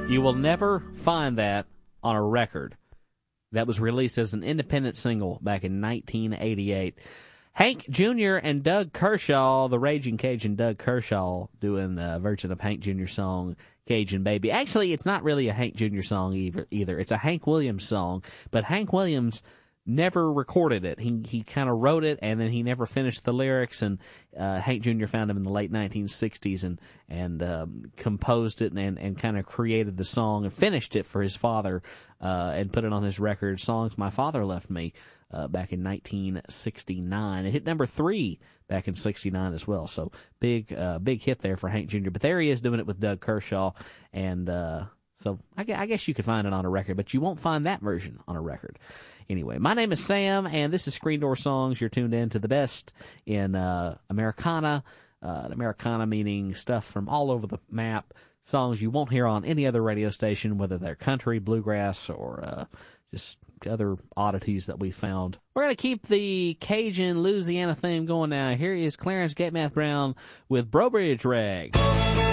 You will never find that on a record that was released as an independent single back in 1988. Hank Jr. and Doug Kershaw, the Raging Cajun Doug Kershaw, doing a version of Hank Jr.'s song, Cajun Baby. Actually, it's not really a Hank Jr. song either. It's a Hank Williams song, but Hank Williams never recorded it. He kind of wrote it, and then he never finished the lyrics, and Hank Jr. found him in the late 1960s and composed it and kind of created the song and finished it for his father and put it on his record, Songs My Father Left Me, back in 1969. It hit number 3 back in 69 as well, so big hit there for Hank Jr. But there he is doing it with Doug Kershaw, and so I guess you could find it on a record, but you won't find that version on a record. Anyway, my name is Sam, and this is Screen Door Songs. You're tuned in to the best in Americana. Americana meaning stuff from all over the map, songs you won't hear on any other radio station, whether they're country, bluegrass, or just other oddities that we found. We're going to keep the Cajun Louisiana theme going now. Here is Clarence Getmath Brown with Brobridge Rag.